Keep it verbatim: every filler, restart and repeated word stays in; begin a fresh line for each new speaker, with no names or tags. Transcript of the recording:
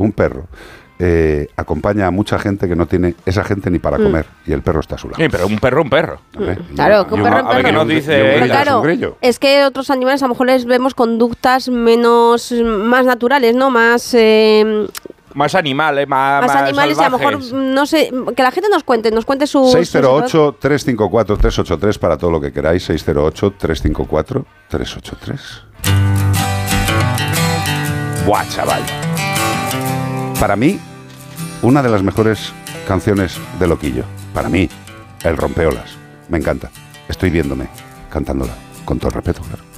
un perro eh, acompaña a mucha gente que no tiene esa gente ni para comer mm. y el perro está a su lado.
Sí, pero un perro, un perro.
Mm. Claro, que un perro, un perro.
A ver qué nos dice.
Pero claro, es que otros animales a lo mejor les vemos conductas menos, más naturales, ¿no? Más... Eh,
Más animales, más,
más, más animales
salvajes.
Y a lo mejor, no sé, que la gente nos cuente, nos cuente su...
seis cero ocho, tres cinco cuatro, tres ocho tres para todo lo que queráis, seis cero ocho, tres cinco cuatro, tres ocho tres. Buah, chaval. Para mí, una de las mejores canciones de Loquillo. Para mí, El Rompeolas. Me encanta. Estoy viéndome cantándola, con todo el respeto, claro.